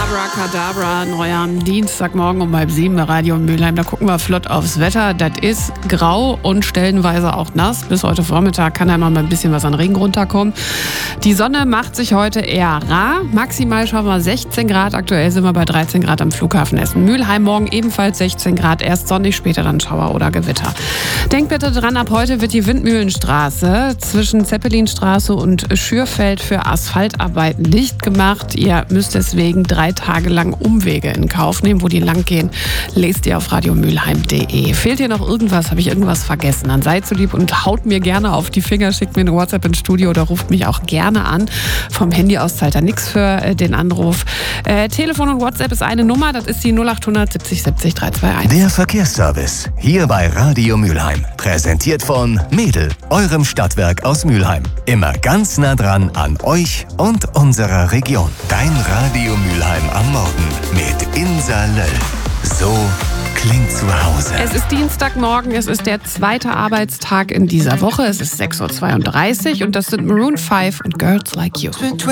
Abracadabra, neu am Dienstagmorgen um 6:30 bei Radio Mülheim. Da gucken wir flott aufs Wetter. Das ist grau und stellenweise auch nass. Bis heute Vormittag kann da mal ein bisschen was an Regen runterkommen. Die Sonne macht sich heute eher rar. Maximal schauen wir 16 Grad. Aktuell sind wir bei 13 Grad am Flughafen Essen-Mülheim. Morgen ebenfalls 16 Grad. Erst sonnig, später dann Schauer oder Gewitter. Denkt bitte dran, ab heute wird die Windmühlenstraße zwischen Zeppelinstraße und Schürfeld für Asphaltarbeiten dicht gemacht. Ihr müsst deswegen 3 Tage lang Umwege in Kauf nehmen. Wo die lang gehen, lest ihr auf radiomülheim.de. Fehlt dir noch irgendwas? Habe ich irgendwas vergessen? Dann seid so lieb und haut mir gerne auf die Finger, schickt mir eine WhatsApp ins Studio oder ruft mich auch gerne an. Vom Handy aus zahlt er nichts für den Anruf. Telefon und WhatsApp ist eine Nummer, das ist die 0800 70 70 321. Der Verkehrsservice, hier bei Radio Mülheim. Präsentiert von Mädel, eurem Stadtwerk aus Mülheim. Immer ganz nah dran an euch und unserer Region. Dein Radio Mülheim am Morgen mit Insa Löll. So klingt zu Hause. Es ist Dienstagmorgen, es ist der zweite Arbeitstag in dieser Woche. Es ist 6:32 Uhr und das sind Maroon 5 und Girls Like You.